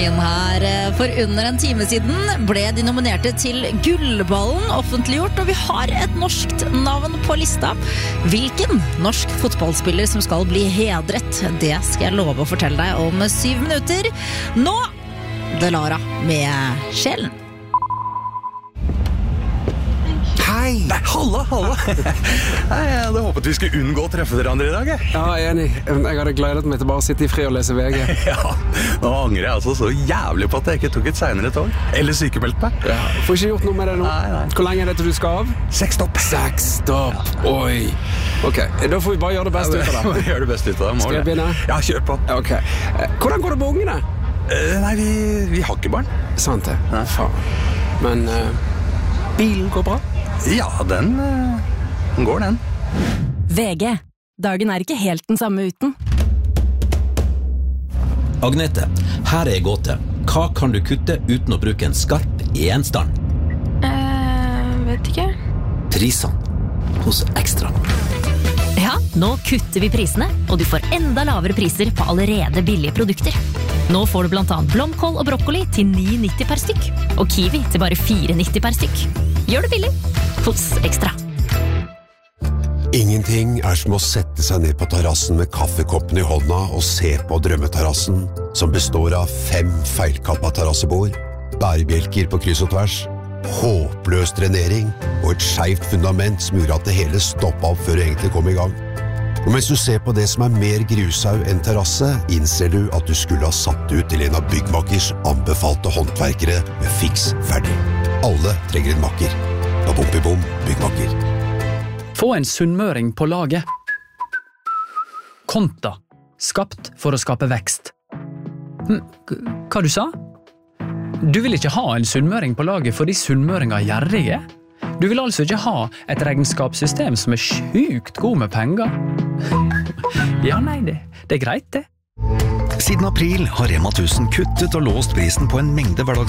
Dagsrevyen her. For under en time siden ble de nominerte til Gullballen offentliggjort, og vi har et norskt navn på lista. Hvilken norsk fotballspiller som skal bli hedret, det skal jeg love å fortelle deg om 7 minutter. Nå, Delara med Sjelen. Hei! Nei, halla! Nei, jeg hadde håpet vi skulle unngå å treffe dere andre i dag, jeg. Ja, jeg er enig. Jeg hadde gledet meg til bare å sitte i fri og lese VG. Ja, nå angrer jeg altså så jævlig på at jeg ikke tok et senere tog. Eller sykemeldt meg. Ja, får ikke gjort noe med det nå. Nei. Hvor lenge er det til du skal av? 6 stopp. 6 stopp. Ja. Oi. Ok, da får vi bare gjøre det beste ut av det. Gjør det beste ut av det. Skal jeg begynne? Ja, kjør på. Ok. Hvordan går det med ungene? Nei, vi har ikke barn. Sant det. Nei. Faen. Men bilen går bra? Ja, den går den. VG. Dagen er ikke helt den samme uten. Agnete, her er gåte. Hva kan du kutte uten å bruke en skarp gjenstand? Vet ikke. Prisene hos Ekstra. Ja, nå kutter vi prisene, og du får enda lavere priser på allerede billige produkter. Nå får du blant annet blomkål og brokkoli til 9,90 per stykk, og kiwi til bare 4,90 per stykk. Gjør det billig hos Ekstra. Ingenting er som å sette seg ned på terrassen med kaffekoppen i hånda og se på drømmeterrassen, som består av 5 feilkappa terrassebord, bærebjelker på kryss og tvers, håpløs drenering og et skjevt fundament som gjorde at det hele stoppet opp før det egentlig kom i gang. Og mens du ser på det som er mer grusau enn terrasse, innser du at du skulle ha satt ut til en av byggmakers anbefalte håndverkere med fiks ferdig. Alle trenger en makker. Bom, byggmakker. Få en sunnmøring på laget. Konta. Skapt for å skape vekst. Hva du sa? Du vil ikke ha en sunnmøring på laget fordi sunnmøringer er gjerrige? Du vil altså ikke ha et regnskapssystem som er sjukt god med penger? Ja, nei, det er greit det. Siden april har Rema 1000 kuttet og låst prisen på en mengde hverdagsvarer